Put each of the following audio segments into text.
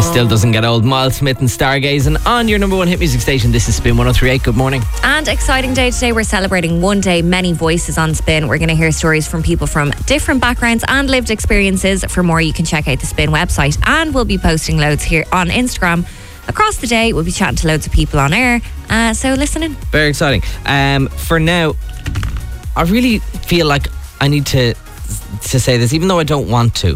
Still doesn't get old. Miles Smith and Stargazing on your number one hit music station. This is Spin 103.8. Good morning. And exciting day today. We're celebrating one day, many voices on Spin. We're going to hear stories from people from different backgrounds and lived experiences. For more, you can check out the Spin website, and we'll be posting loads here on Instagram. Across the day, we'll be chatting to loads of people on air. So listen in. Very exciting. For now, I really feel like I need to say this, even though I don't want to.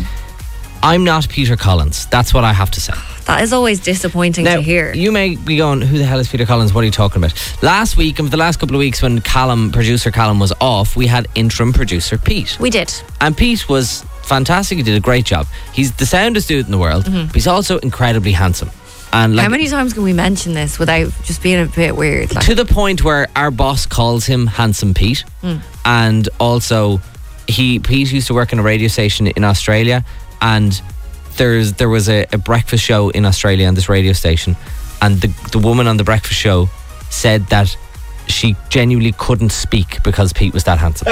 I'm not Peter Collins. That's what I have to say. That is always disappointing Now, to hear. You may be going, who the hell is Peter Collins? What are you talking about? Last week, and for the last couple of weeks when producer Callum was off, we had interim producer Pete. We did. And Pete was fantastic. He did a great job. He's the soundest dude in the world, but he's also incredibly handsome. And how many times can we mention this without just being a bit weird? To the point where our boss calls him Handsome Pete. And also, Pete used to work in a radio station in Australia, and there was a breakfast show in Australia on this radio station, and the woman on the breakfast show said that she genuinely couldn't speak because Pete was that handsome.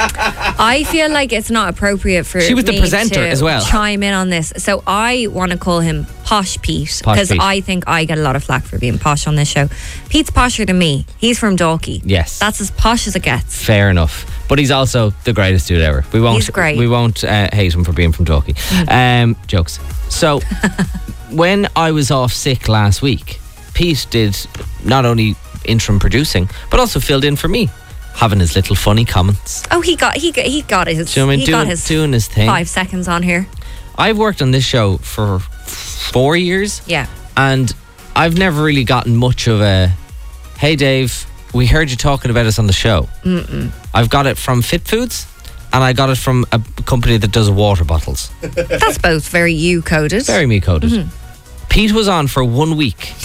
I feel like it's not appropriate for She was the me presenter to as well. chime in on this. So I want to call him Posh Pete, because I think I get a lot of flack for being posh on this show. Pete's posher than me. He's from Dalkey. Yes. That's as posh as it gets. Fair enough. But he's also the greatest dude ever. He's great. We won't hate him for being from Dalkey. Jokes. So, when I was off sick last week, Pete did not only interim producing, but also filled in for me, having his little funny comments. Oh, he got his. Do you know what I mean? Doing his thing. 5 seconds on here. I've worked on this show for 4 years. Yeah. And I've never really gotten much of a, hey Dave, we heard you talking about us on the show. I've got it from Fit Foods, and I got it from a company that does water bottles. That's both very you coded. Very me coded. Pete was on for 1 week.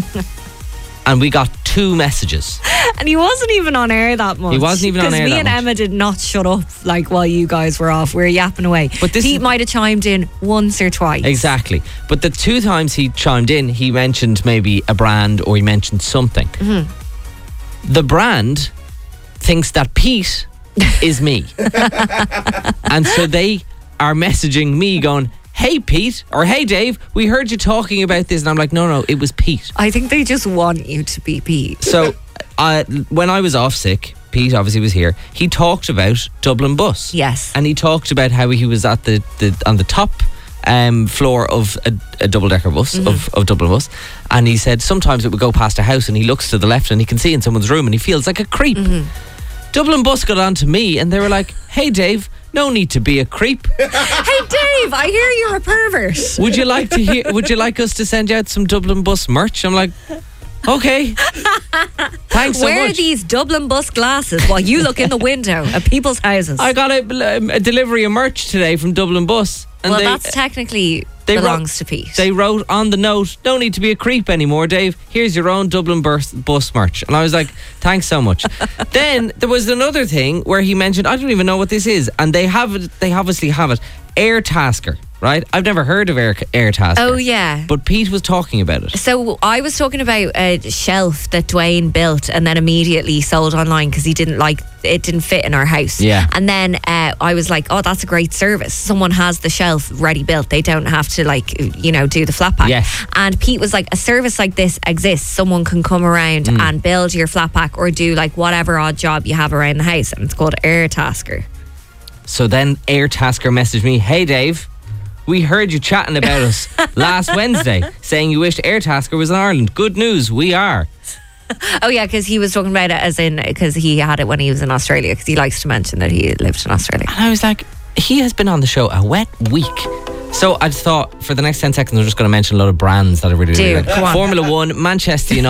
And we got 2 messages. And he wasn't even on air that much. He wasn't even on air that much. Because me and Emma did not shut up while you guys were off. We were yapping away. But Pete might have chimed in once or twice. Exactly. But the 2 times he chimed in, he mentioned maybe a brand or he mentioned something. The brand thinks that Pete is me. And so they are messaging me going, hey Pete, or hey Dave, we heard you talking about this. And I'm like, no, it was Pete. I think they just want you to be Pete. So when I was off sick, Pete obviously was here. He talked about Dublin Bus. Yes. And he talked about how he was at on the top floor of a double-decker bus, of Dublin Bus. And he said sometimes it would go past a house and he looks to the left and he can see in someone's room and he feels like a creep. Dublin Bus got on to me and they were like, hey Dave, no need to be a creep. Hey Dave, I hear you're a pervert. Would you like us to send you out some Dublin Bus merch? I'm like, okay. Thanks so much. Wear these Dublin Bus glasses while you look in the window at people's houses. I got a delivery of merch today from Dublin Bus. And well, that's technically belongs to Pete. They wrote on the note, no need to be a creep anymore, Dave. Here's your own Dublin Bus merch. And I was like, thanks so much. Then there was another thing where he mentioned, I don't even know what this is. And they obviously have it. Airtasker, right? I've never heard of Airtasker. Oh, yeah. But Pete was talking about it. So I was talking about a shelf that Dwayne built and then immediately sold online because he didn't like it, didn't fit in our house. Yeah. And then I was like, oh, that's a great service. Someone has the shelf ready built. They don't have to do the flat pack. Yes. And Pete was like, a service like this exists. Someone can come around and build your flat pack or do like whatever odd job you have around the house. And it's called Airtasker. So then Airtasker messaged me, hey Dave, we heard you chatting about us last Wednesday, saying you wished Airtasker was in Ireland. Good news, we are. Oh yeah, because he was talking about it as in, because he had it when he was in Australia, because he likes to mention that he lived in Australia. And I was like, he has been on the show a wet week. So I thought for the next 10 seconds, I'm just going to mention a lot of brands that I really like. Come on. Formula 1, Manchester United.